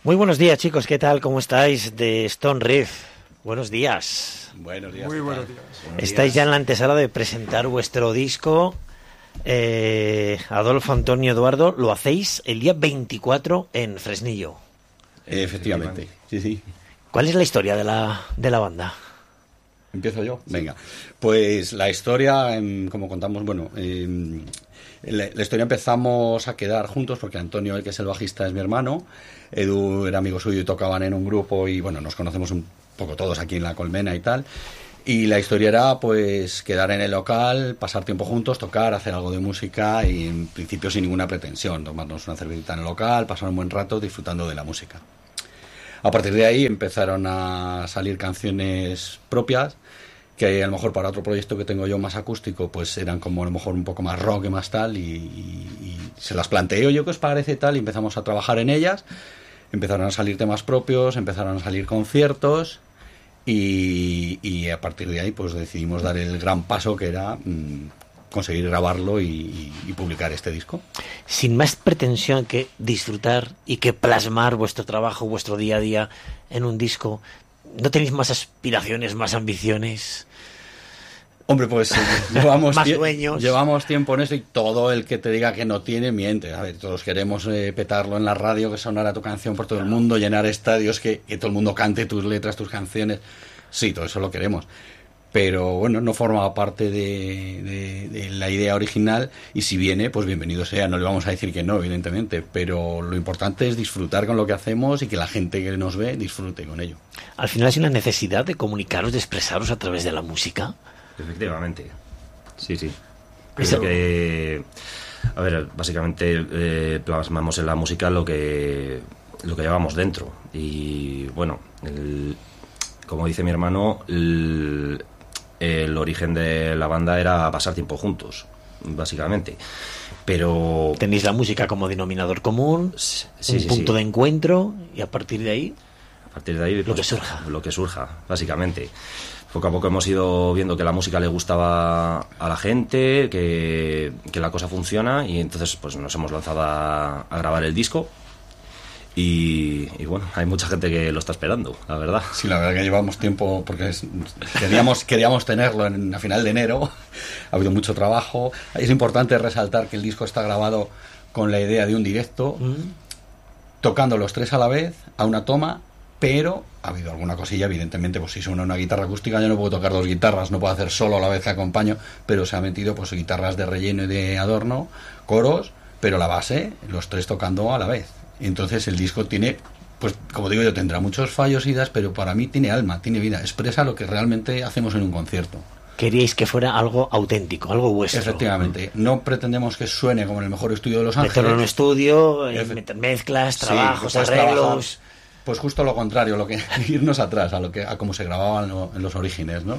Muy buenos días, chicos, ¿qué tal? ¿Cómo estáis? De Stone Riff. Buenos días. Buenos días. Muy buenos días. Estáis ya en la antesala de presentar vuestro disco. Adolfo, Antonio, Eduardo, lo hacéis el día 24 en Fresnillo. Efectivamente, sí. ¿Cuál es la historia de la banda? ¿Empiezo yo? Venga. Pues la historia, como contamos, la historia empezamos a quedar juntos porque Antonio, el que es el bajista, es mi hermano. Edu era amigo suyo y tocaban en un grupo y bueno, nos conocemos un poco todos aquí en La Colmena y tal. Y la historia era pues quedar en el local, pasar tiempo juntos, tocar, hacer algo de música y en principio sin ninguna pretensión, tomarnos una cervecita en el local, pasar un buen rato disfrutando de la música. A partir de ahí empezaron a salir canciones propias que a lo mejor para otro proyecto que tengo yo más acústico pues eran como a lo mejor un poco más rock y más tal y se las planteo yo qué os parece tal y empezamos a trabajar en ellas. Empezaron a salir temas propios, empezaron a salir conciertos y a partir de ahí pues decidimos dar el gran paso que era conseguir grabarlo y publicar este disco. Sin más pretensión que disfrutar y que plasmar vuestro trabajo, vuestro día a día en un disco, ¿no tenéis más aspiraciones, más ambiciones? Hombre, pues llevamos tiempo en eso y todo el que te diga que no tiene, miente. A ver, todos queremos petarlo en la radio, que sonara tu canción por todo el mundo, llenar estadios, que todo el mundo cante tus letras, tus canciones. Sí, todo eso lo queremos. Pero bueno, no forma parte de la idea original y si viene, pues bienvenido sea. No le vamos a decir que no, evidentemente, pero lo importante es disfrutar con lo que hacemos y que la gente que nos ve disfrute con ello. Al final es una necesidad de comunicaros, de expresaros a través de la música. Efectivamente, sí. Creo que, a ver, básicamente plasmamos en la música lo que llevamos dentro y bueno, como dice mi hermano, el origen de la banda era pasar tiempo juntos, básicamente. Pero tenéis la música como denominador común, un punto de encuentro y a partir de ahí lo que surja, básicamente. Poco a poco hemos ido viendo que la música le gustaba a la gente, que la cosa funciona y entonces pues nos hemos lanzado a grabar el disco. Y bueno, hay mucha gente que lo está esperando, la verdad. Sí, la verdad que llevamos tiempo porque queríamos tenerlo a final de enero. Ha habido mucho trabajo. Es importante resaltar que el disco está grabado con la idea de un directo, tocando los tres a la vez, a una toma, pero ha habido alguna cosilla, evidentemente, pues si suena una guitarra acústica yo no puedo tocar dos guitarras, no puedo hacer solo a la vez que acompaño, pero se ha metido pues guitarras de relleno y de adorno, coros, pero la base, los tres tocando a la vez. Entonces el disco tiene, pues como digo yo, tendrá muchos fallos y das, pero para mí tiene alma, tiene vida, expresa lo que realmente hacemos en un concierto. Queríais que fuera algo auténtico, algo vuestro. Efectivamente, no pretendemos que suene como en el mejor estudio de Los Ángeles. Meterlo en un estudio, meter mezclas, trabajos, sí, arreglos. Pues justo lo contrario, irnos atrás a cómo se grababan en los orígenes, ¿no?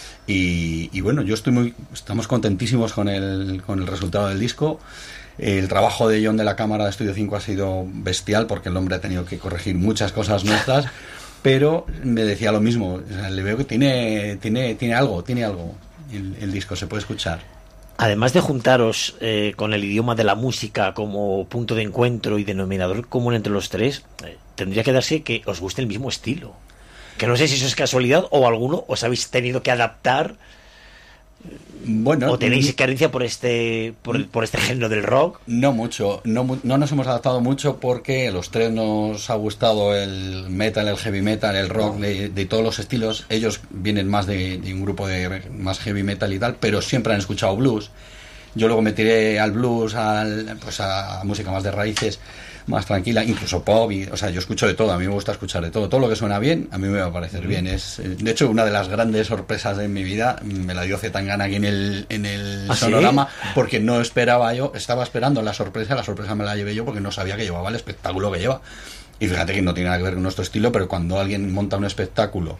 Y bueno, estamos contentísimos con el resultado del disco. El trabajo de John de la cámara de Estudio 5 ha sido bestial porque el hombre ha tenido que corregir muchas cosas nuestras, pero me decía lo mismo, o sea, le veo que tiene algo el disco, se puede escuchar. Además de juntaros con el idioma de la música como punto de encuentro y denominador común entre los tres, tendría que darse que os guste el mismo estilo. Que no sé si eso es casualidad o alguno os habéis tenido que adaptar. Bueno, ¿o tenéis carencia por este género del rock? No mucho, no nos hemos adaptado mucho porque a los tres nos ha gustado el metal, el heavy metal, el rock, de todos los estilos. Ellos vienen más de un grupo de más heavy metal y tal, pero siempre han escuchado blues. Yo luego me tiré al blues, a música más de raíces, más tranquila, incluso pop, o sea, yo escucho de todo, a mí me gusta escuchar de todo lo que suena bien, a mí me va a parecer bien. De hecho, una de las grandes sorpresas de mi vida me la dio Zetangana aquí en el Sonorama, ¿sí? Porque no esperaba yo, estaba esperando la sorpresa me la llevé yo porque no sabía que llevaba el espectáculo que lleva. Y fíjate que no tiene nada que ver con nuestro estilo, pero cuando alguien monta un espectáculo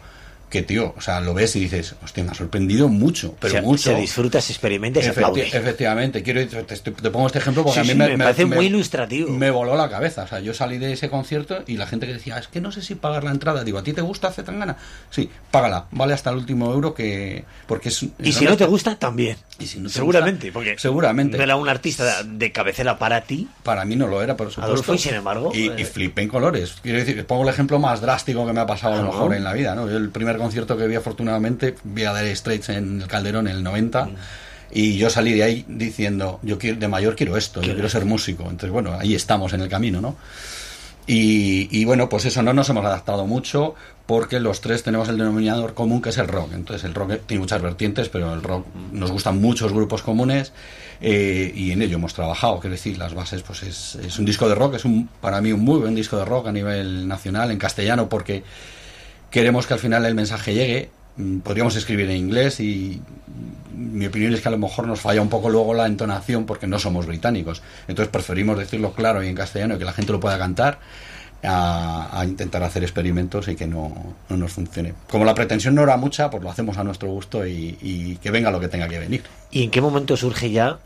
que, tío, o sea, lo ves y dices, hostia, me ha sorprendido mucho, pero mucho. Se disfruta, se experimenta y se aplaude. Efectivamente, te pongo este ejemplo porque sí, a mí me parece muy ilustrativo. Me voló la cabeza, o sea, yo salí de ese concierto y la gente que decía, es que no sé si pagar la entrada, digo, ¿a ti te gusta Zetangana? Sí, págala, vale hasta el último euro porque es y si no te gusta, también. Y si no te seguramente, gusta, porque seguramente no era un artista de cabecera para ti. Para mí no lo era, por supuesto. Adolfo, y sin embargo... Y flipé en colores. Quiero decir, pongo el ejemplo más drástico que me ha pasado a lo mejor en la vida, ¿no? Yo el primer concierto que vi, afortunadamente, vi a Dire Straits en el Calderón en el 90, y yo salí de ahí diciendo, de mayor quiero esto, yo quiero ser músico. Entonces, bueno, ahí estamos en el camino, ¿no? Y bueno, pues eso, no nos hemos adaptado mucho, porque los tres tenemos el denominador común, que es el rock. Entonces el rock tiene muchas vertientes, pero el rock nos gustan muchos grupos comunes, y en ello hemos trabajado. Quiero decir, las bases, pues es un disco de rock, para mí un muy buen disco de rock a nivel nacional, en castellano, porque queremos que al final el mensaje llegue. Podríamos escribir en inglés y mi opinión es que a lo mejor nos falla un poco luego la entonación, porque no somos británicos. Entonces preferimos decirlo claro y en castellano y que la gente lo pueda cantar, a intentar hacer experimentos y que no nos funcione. Como la pretensión no era mucha, pues lo hacemos a nuestro gusto y que venga lo que tenga que venir. ¿Y en qué momento surge ya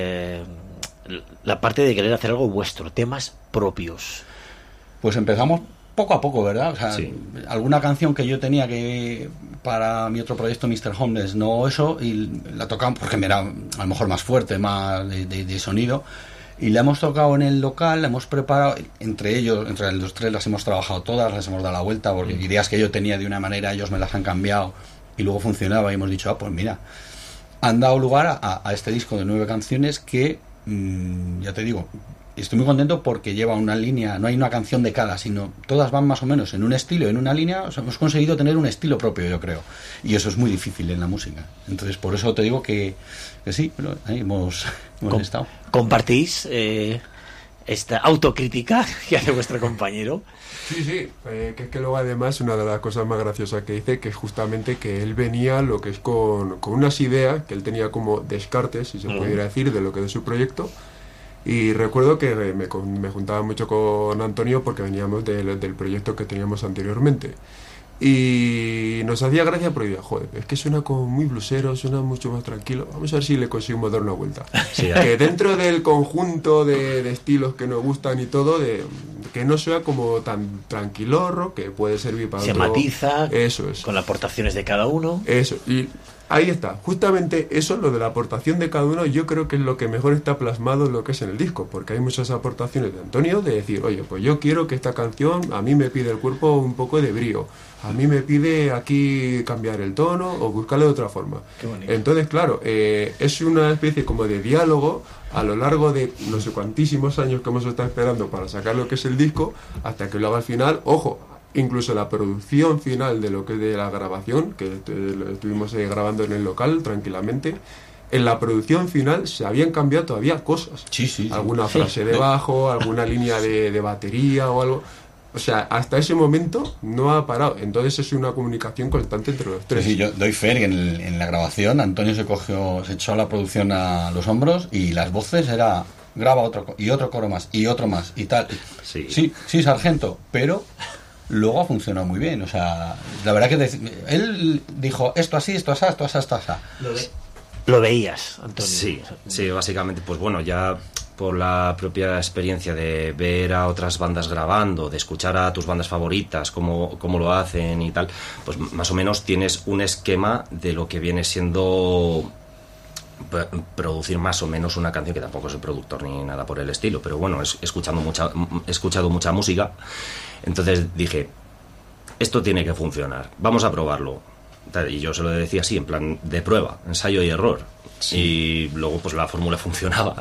la parte de querer hacer algo vuestro, temas propios? Pues empezamos poco a poco, ¿verdad? O sea, sí. Alguna canción que yo tenía que para mi otro proyecto, Mr. Homeless, no eso, y la tocamos porque me era a lo mejor más fuerte, más de sonido, y la hemos tocado en el local, la hemos preparado, entre los tres las hemos trabajado todas, las hemos dado la vuelta, porque ideas que yo tenía de una manera, ellos me las han cambiado, y luego funcionaba, y hemos dicho, pues mira, han dado lugar a este disco de 9 canciones que, ya te digo, estoy muy contento porque lleva una línea, no hay una canción de cada, sino todas van más o menos en un estilo, en una línea. O sea, hemos conseguido tener un estilo propio, yo creo, y eso es muy difícil en la música. Entonces, por eso te digo que sí, pero ahí hemos estado. ¿Compartís esta autocrítica que hace vuestro compañero? Sí, que es que luego además una de las cosas más graciosas que dice, que es justamente que él venía lo que es con unas ideas que él tenía como descartes, si se pudiera decir, de lo que es su proyecto. Y recuerdo que me juntaba mucho con Antonio porque veníamos del proyecto que teníamos anteriormente. Y nos hacía gracia porque decía, joder, es que suena como muy blusero, suena mucho más tranquilo. Vamos a ver si le conseguimos dar una vuelta. Sí, que dentro del conjunto de estilos que nos gustan y todo, que no sea como tan tranquilorro, que puede servir para se otro... matiza, eso es, con las aportaciones de cada uno. Eso, y ahí está, justamente eso, lo de la aportación de cada uno, yo creo que es lo que mejor está plasmado en lo que es en el disco, porque hay muchas aportaciones de Antonio, de decir, oye, pues yo quiero que esta canción, a mí me pide el cuerpo un poco de brío, a mí me pide aquí cambiar el tono o buscarle de otra forma. Entonces, claro, es una especie como de diálogo a lo largo de no sé cuantísimos años que hemos estado esperando para sacar lo que es el disco, hasta que luego al final, ojo, incluso la producción final de lo que es de la grabación, que lo estuvimos grabando en el local tranquilamente, en la producción final se habían cambiado todavía cosas. Sí. Alguna frase de bajo, alguna línea de batería o algo. O sea, hasta ese momento no ha parado. Entonces es una comunicación constante entre los tres. Sí, yo doy fe que en la grabación Antonio se echó la producción a los hombros y las voces era graba otro coro más y otro más y tal. Sí, sargento, pero luego ha funcionado muy bien. O sea, la verdad que él dijo esto así, esto así, esto así, esto así. Lo veías, Antonio. Sí, básicamente, pues bueno, ya por la propia experiencia de ver a otras bandas grabando, de escuchar a tus bandas favoritas, cómo lo hacen y tal, pues más o menos tienes un esquema de lo que viene siendo producir más o menos una canción, que tampoco soy productor ni nada por el estilo, pero bueno, he escuchado mucha música. Entonces dije, esto tiene que funcionar, vamos a probarlo. Y yo se lo decía así, en plan de prueba, ensayo y error. Sí. Y luego pues la fórmula funcionaba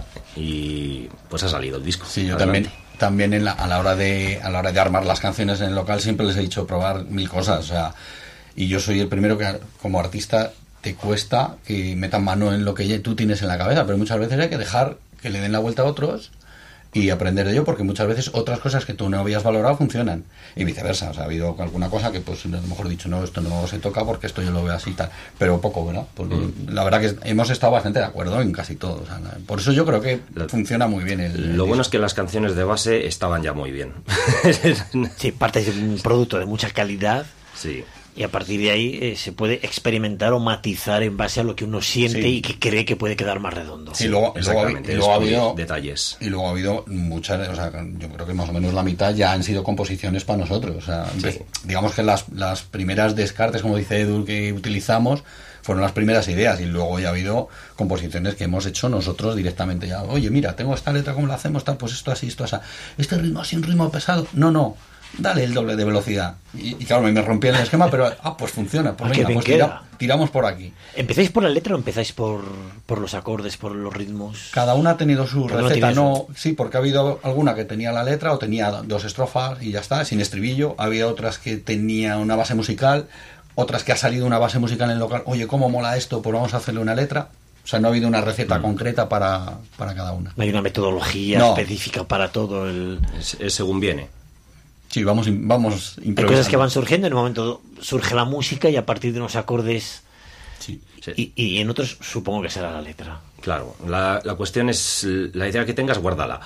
y pues ha salido el disco. Sí, yo también a la hora de armar las canciones en el local siempre les he dicho probar 1000 cosas. O sea, y yo soy el primero que como artista te cuesta que metan mano en lo que tú tienes en la cabeza, pero muchas veces hay que dejar que le den la vuelta a otros y aprender de ello, porque muchas veces otras cosas que tú no habías valorado funcionan y viceversa. O sea, ha habido alguna cosa que pues a lo mejor he dicho, no, esto no se toca porque esto yo lo veo así y tal, pero poco, ¿verdad? Porque la verdad que hemos estado bastante de acuerdo en casi todo. O sea, por eso yo creo que funciona muy bien el bueno es que las canciones de base estaban ya muy bien. Sí, parte de un producto de mucha calidad. Sí. Y a partir de ahí se puede experimentar o matizar en base a lo que uno siente y que cree que puede quedar más redondo. Sí, luego ha habido detalles. Y luego ha habido muchas, o sea, yo creo que más o menos la mitad ya han sido composiciones para nosotros. O sea, digamos que las primeras descartes, como dice Edu, que utilizamos, fueron las primeras ideas, y luego ya ha habido composiciones que hemos hecho nosotros directamente. Ya, oye, mira, tengo esta letra, ¿cómo la hacemos? Tal, pues esto así, esto así. Este ritmo así, un ritmo pesado. No. Dale el doble de velocidad. Y claro, me rompía el esquema, pero pues funciona. Pues venga, pues tiramos por aquí. ¿Empezáis por la letra o empezáis por los acordes, por los ritmos? Cada una ha tenido su receta. Sí, porque ha habido alguna que tenía la letra o tenía 2 estrofas y ya está, sin estribillo. Había otras que tenía una base musical, otras que ha salido una base musical en el local. Oye, ¿cómo mola esto? Pues vamos a hacerle una letra. O sea, no ha habido una receta concreta para cada una. No hay una metodología específica para todo el... Es según viene. Sí, vamos improvisando. Hay cosas que van surgiendo, en un momento surge la música y a partir de unos acordes... Sí. Y en otros supongo que será la letra. Claro, la cuestión es, la idea que tengas, guárdala.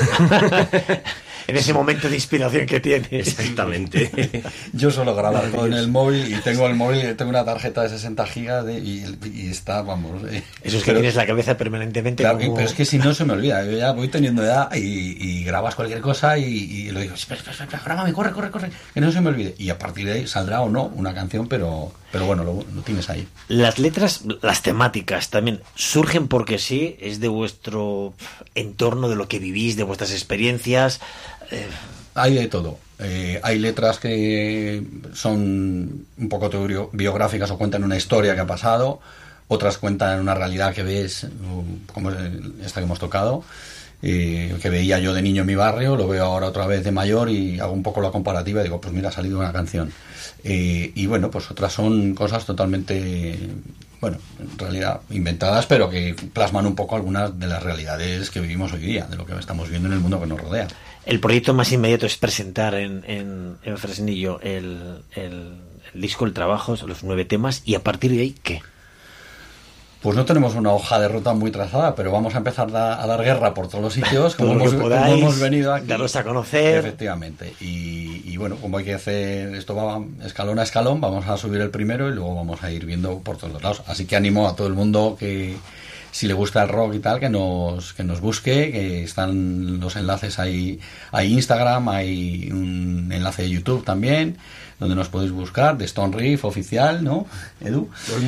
En ese momento de inspiración que tienes. Exactamente. Yo suelo grabar con el móvil, y tengo una tarjeta de 60 gigas y está, vamos... Eso es que tienes la cabeza permanentemente... Claro, pero es que si no se me olvida, yo ya voy teniendo edad y grabas cualquier cosa y lo digo, espera, grábame, corre, que no se me olvide. Y a partir de ahí saldrá o no una canción, pero bueno, lo tienes ahí. Las letras, las temáticas también surgen porque sí, es de vuestro entorno, de lo que vivís, de vuestras experiencias. Hay de todo. Hay letras que son un poco biográficas o cuentan una historia que ha pasado, otras cuentan una realidad que ves, como esta que hemos tocado, que veía yo de niño en mi barrio, lo veo ahora otra vez de mayor y hago un poco la comparativa y digo, pues mira, ha salido una canción. Y bueno, pues otras son cosas totalmente, bueno, en realidad inventadas, pero que plasman un poco algunas de las realidades que vivimos hoy día, de lo que estamos viendo en el mundo que nos rodea. El proyecto más inmediato es presentar en Fresnillo el disco, el trabajo, los 9 temas, y a partir de ahí, ¿qué? Pues no tenemos una hoja de ruta muy trazada, pero vamos a empezar a dar guerra por todos los sitios, como hemos venido aquí. Daros a conocer. Efectivamente. Y bueno, como hay que hacer, esto va escalón a escalón, vamos a subir el primero y luego vamos a ir viendo por todos los lados. Así que animo a todo el mundo que, si le gusta el rock y tal, que nos busque, que están los enlaces ahí. Hay Instagram, hay un enlace de YouTube también, donde nos podéis buscar, de Stone Riff oficial, ¿no, Edu?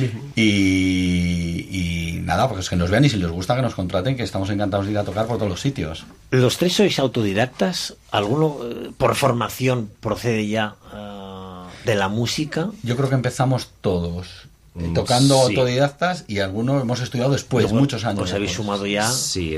Y nada, pues que nos vean, y si les gusta que nos contraten, que estamos encantados de ir a tocar por todos los sitios. ¿Los 3 sois autodidactas? ¿Alguno por formación procede ya de la música? Yo creo que empezamos todos tocando autodidactas, y algunos hemos estudiado después, muchos años. ¿Os habéis sumado ya? Sí,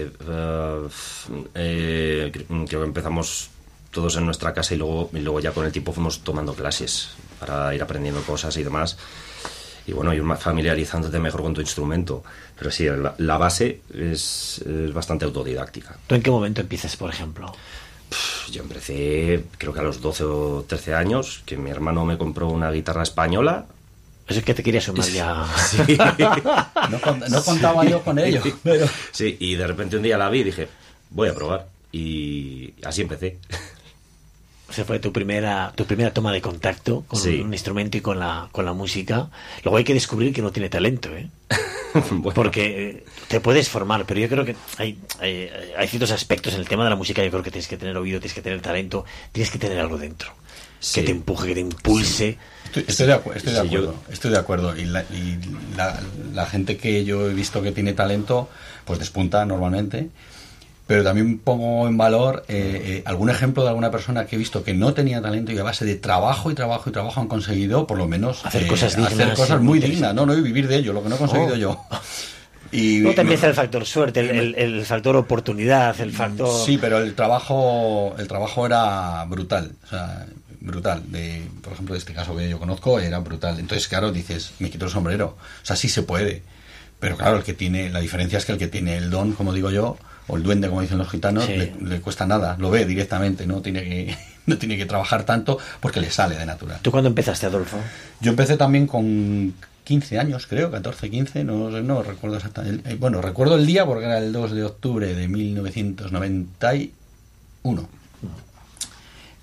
creo que empezamos todos en nuestra casa y luego ya con el tiempo fuimos tomando clases para ir aprendiendo cosas y demás. Y bueno, ir familiarizándote mejor con tu instrumento. Pero sí, la base es bastante autodidáctica. ¿Tú en qué momento empiezas, por ejemplo? Yo empecé, creo que a los 12 o 13 años, que mi hermano me compró una guitarra española. Eso es que te quería sumar ya. Sí. No contaba yo con ello. Pero... Sí, y de repente un día la vi y dije, voy a probar. Y así empecé. O sea, fue tu primera toma de contacto con un instrumento y con la música. Luego hay que descubrir que no tiene talento, ¿eh? Bueno. Porque te puedes formar, pero yo creo que hay ciertos aspectos en el tema de la música. Yo creo que tienes que tener oído, tienes que tener talento, tienes que tener algo dentro. Que te empuje, que te impulse. Estoy de acuerdo. Y la gente que yo he visto que tiene talento, pues despunta normalmente. Pero también pongo en valor algún ejemplo de alguna persona que he visto que no tenía talento y a base de trabajo han conseguido, por lo menos, hacer cosas dignas, hacer cosas muy dignas, y vivir de ello, lo que no he conseguido yo. Y no también está el factor suerte, el factor oportunidad, el factor... Sí, pero el trabajo era brutal, o sea, brutal. Por ejemplo, de este caso que yo conozco, era brutal. Entonces, claro, dices, me quito el sombrero. O sea, sí se puede. Pero claro, la diferencia es que el que tiene el don, como digo yo, o el duende, como dicen los gitanos, le cuesta nada, lo ve directamente, no tiene que trabajar tanto porque le sale de natural. ¿Tú cuándo empezaste, Adolfo? Yo empecé también con 15 años, creo, 14, 15, no recuerdo exactamente. Bueno, recuerdo el día porque era el 2 de octubre de 1991.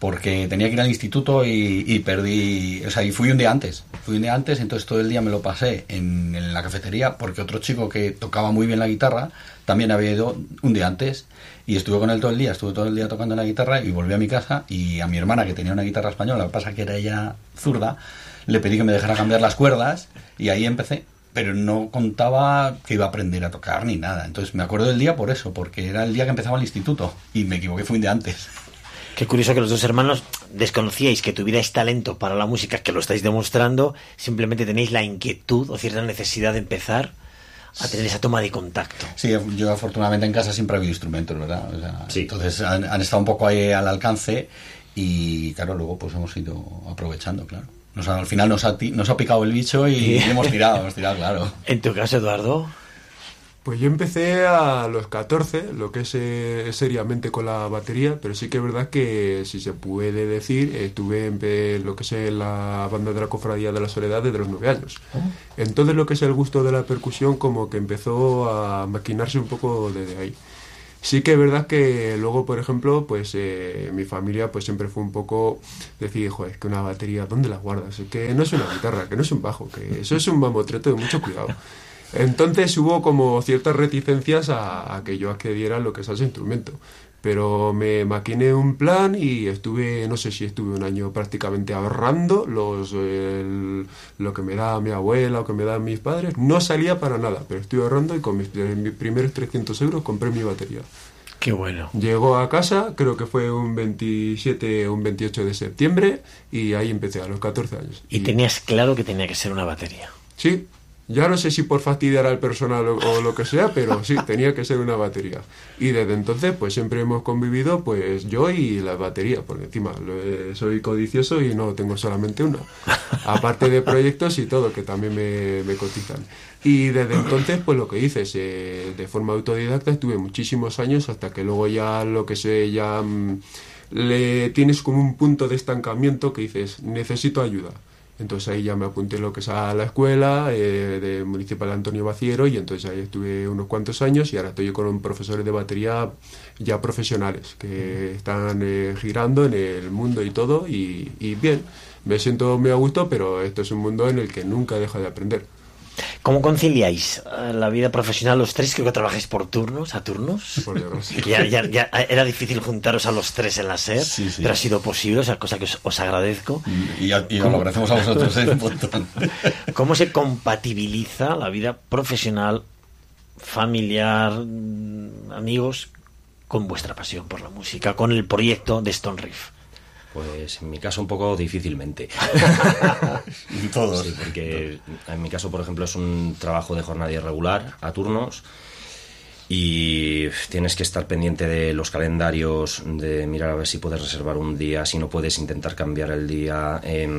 porque tenía que ir al instituto y perdí, o sea, y fui un día antes, entonces todo el día me lo pasé en la cafetería, porque otro chico que tocaba muy bien la guitarra también había ido un día antes, y estuve con él todo el día tocando la guitarra, y volví a mi casa, y a mi hermana, que tenía una guitarra española, lo que pasa que era ella zurda, le pedí que me dejara cambiar las cuerdas, y ahí empecé, pero no contaba que iba a aprender a tocar ni nada. Entonces me acuerdo del día por eso, porque era el día que empezaba el instituto, y me equivoqué, fue un día antes. Qué curioso que los dos hermanos desconocíais que tuvierais talento para la música, que lo estáis demostrando, simplemente tenéis la inquietud o cierta necesidad de empezar a tener esa toma de contacto. Sí, yo afortunadamente en casa siempre ha habido instrumentos, ¿verdad? O sea, sí. Entonces han estado un poco ahí al alcance y claro, luego pues hemos ido aprovechando, claro. Al final nos ha picado el bicho y hemos tirado, claro. En tu caso, Eduardo... Pues yo empecé a los 14, lo que es seriamente con la batería, pero sí que es verdad que, si se puede decir, estuve en lo que es la banda de la Cofradía de la Soledad desde los 9 años. Entonces lo que es el gusto de la percusión como que empezó a maquinarse un poco desde ahí. Sí que es verdad que luego, por ejemplo, pues mi familia pues siempre fue un poco decir, joder, es que una batería, ¿dónde la guardas? Es que no es una guitarra, que no es un bajo, que eso es un mamotreto de mucho cuidado. Entonces hubo como ciertas reticencias a que yo accediera a lo que es ese instrumento. Pero me maquiné un plan y no sé si estuve un año prácticamente ahorrando lo que me da mi abuela o que me dan mis padres. No salía para nada, pero estuve ahorrando y con mis primeros 300 euros compré mi batería. Qué bueno. Llegó a casa, creo que fue un 27 o un 28 de septiembre, y ahí empecé a los 14 años. ¿Y tenías claro que tenía que ser una batería? Sí. Ya no sé si por fastidiar al personal o lo que sea, pero sí, tenía que ser una batería. Y desde entonces, pues siempre hemos convivido, pues yo y la batería, porque encima soy codicioso y no tengo solamente una. Aparte de proyectos y todo, que también me cotizan. Y desde entonces, pues lo que hice es, de forma autodidacta, estuve muchísimos años, hasta que luego ya le tienes como un punto de estancamiento que dices, necesito ayuda. Entonces ahí ya me apunté lo que es a la escuela de Municipal Antonio Baciero, y entonces ahí estuve unos cuantos años, y ahora estoy con profesores de batería ya profesionales que están girando en el mundo y todo, y bien, me siento muy a gusto, pero esto es un mundo en el que nunca dejo de aprender. ¿Cómo conciliáis la vida profesional los tres? Creo que trabajáis por turnos, a turnos. Por desgracia. Ya era difícil juntaros a los tres en la SER, sí. Pero ha sido posible, o sea, cosa que os agradezco. Y os lo agradecemos a vosotros un montón. ¿Cómo se compatibiliza la vida profesional, familiar, amigos, con vuestra pasión por la música, con el proyecto de Stone Riff? Pues en mi caso un poco difícilmente. Todos. Sí, porque en mi caso, por ejemplo, es un trabajo de jornada irregular, a turnos, y tienes que estar pendiente de los calendarios, de mirar a ver si puedes reservar un día, si no puedes intentar cambiar el día,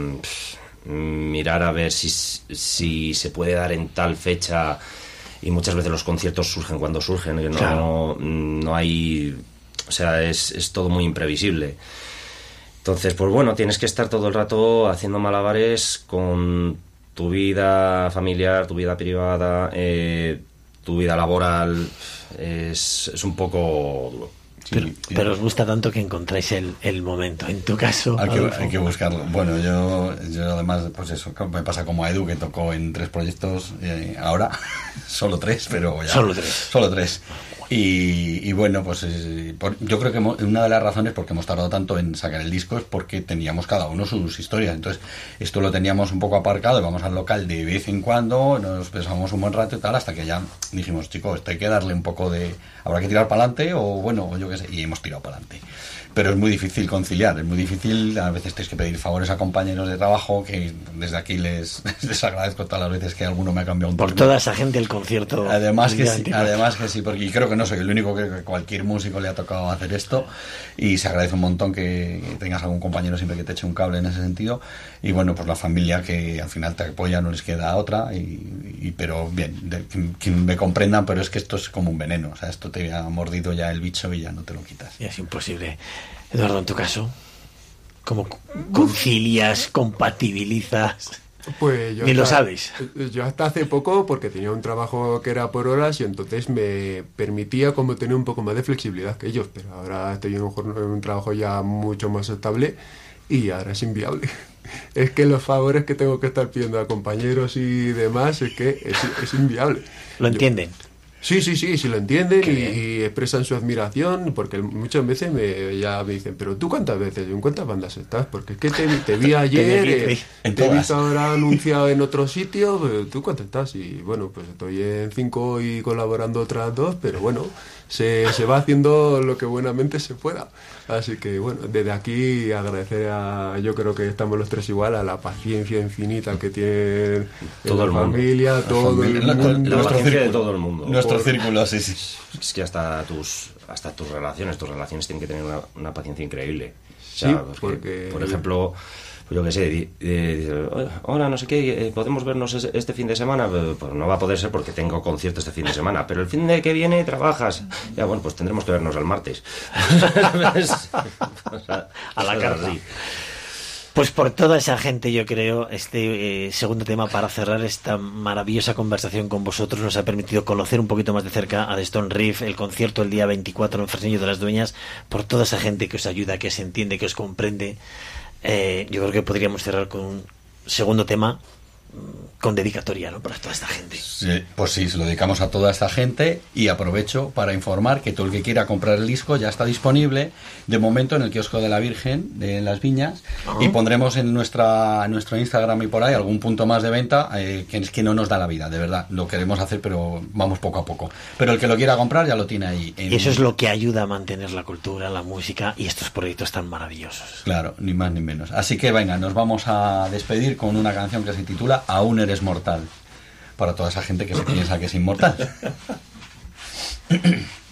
mirar a ver si se puede dar en tal fecha, y muchas veces los conciertos surgen cuando surgen, que no hay... O sea, es todo muy imprevisible. Entonces, pues bueno, tienes que estar todo el rato haciendo malabares con tu vida familiar, tu vida privada, tu vida laboral. Es un poco duro. Sí, pero os gusta tanto que encontráis el momento. En tu caso, hay que buscarlo. Bueno, yo además, pues eso, me pasa como a Edu, que tocó en 3 proyectos ahora, solo 3, pero ya. Solo tres. Y bueno, pues yo creo que una de las razones por qué hemos tardado tanto en sacar el disco es porque teníamos cada uno sus historias. Entonces, esto lo teníamos un poco aparcado, íbamos al local de vez en cuando, nos pensábamos un buen rato y tal, hasta que ya dijimos, chicos, esto hay que darle un poco de... Habrá que tirar para adelante, o bueno, yo qué sé, y hemos tirado para adelante. Pero es muy difícil conciliar, es muy difícil, a veces tienes que pedir favores a compañeros de trabajo, que desde aquí les agradezco todas las veces que alguno me ha cambiado un por toda esa gente el concierto. Además que sí, porque creo que no soy el único, que cualquier músico le ha tocado hacer esto, y se agradece un montón que tengas algún compañero siempre que te eche un cable en ese sentido. Y bueno, pues la familia, que al final te apoya, no les queda otra, pero bien, que me comprendan, pero es que esto es como un veneno, o sea, esto te ha mordido ya el bicho y ya no te lo quitas. Y es imposible. Eduardo, en tu caso, ¿cómo concilias, compatibilizas? Pues ni lo sabes. Yo hasta hace poco, porque tenía un trabajo que era por horas y entonces me permitía como tener un poco más de flexibilidad que ellos, pero ahora estoy en un trabajo ya mucho más estable y ahora es inviable. Es que los favores que tengo que estar pidiendo a compañeros y demás es que es inviable. ¿Lo entienden? Sí, lo entienden y expresan su admiración, porque muchas veces me dicen, pero ¿tú cuántas veces? ¿En cuántas bandas estás? Porque es que te vi ayer, te he visto ahora anunciado en otro sitio, pero ¿tú cuántas estás? Y bueno, pues estoy en 5 y colaborando otras 2, pero bueno, se va haciendo lo que buenamente se pueda. Así que bueno, desde aquí agradecer yo creo que estamos los tres igual, a la paciencia infinita que tiene toda la familia, todo el mundo. La paciencia de todo el mundo. Nuestro círculo, sí. Es que hasta tus relaciones tienen que tener una paciencia increíble. O Sí, sea, porque por ejemplo, yo qué sé, ahora no sé qué, podemos vernos este fin de semana. Pues no va a poder ser porque tengo concierto este fin de semana, pero el fin de que viene trabajas. Ya, bueno, pues tendremos que vernos el martes. A la carta. Pues por toda esa gente, yo creo, este segundo tema, para cerrar esta maravillosa conversación con vosotros, nos ha permitido conocer un poquito más de cerca a The Stone Reef, el concierto el día 24 en Fresnillo de las Dueñas, por toda esa gente que os ayuda, que os entiende, que os comprende. Yo creo que podríamos cerrar con un segundo tema con dedicatoria, ¿no?, para toda esta gente. Sí, pues sí, se lo dedicamos a toda esta gente y aprovecho para informar que todo el que quiera comprar el disco ya está disponible de momento en el kiosco de la Virgen de Las Viñas y pondremos en nuestro Instagram y por ahí algún punto más de venta, que es que no nos da la vida, de verdad, lo queremos hacer pero vamos poco a poco, pero el que lo quiera comprar ya lo tiene ahí y eso es lo que ayuda a mantener la cultura, la música y estos proyectos tan maravillosos. Claro, ni más ni menos. Así que venga, nos vamos a despedir con una canción que se titula Aún eres mortal, para toda esa gente que se piensa que es inmortal.